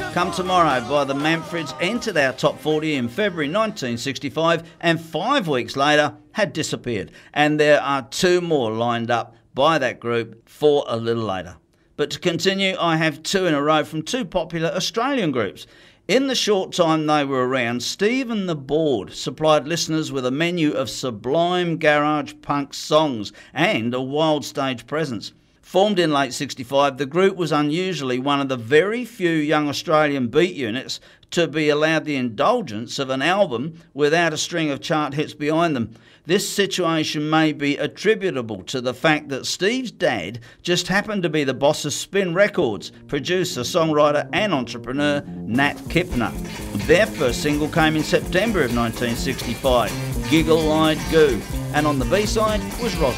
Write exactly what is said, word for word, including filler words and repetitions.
Come Tomorrow by the Manfreds entered our top forty in February nineteen sixty-five and five weeks later had disappeared. And there are two more lined up by that group for a little later. But to continue, I have two in a row from two popular Australian groups. In the short time they were around, Steve and the Board supplied listeners with a menu of sublime garage punk songs and a wild stage presence. Formed in late sixty-five, the group was unusually one of the very few young Australian beat units to be allowed the indulgence of an album without a string of chart hits behind them. This situation may be attributable to the fact that Steve's dad just happened to be the boss of Spin Records, producer, songwriter and entrepreneur Nat Kipner. Their first single came in September of nineteen sixty-five, Giggle Eyed Goo, and on the B-side was Roslyn.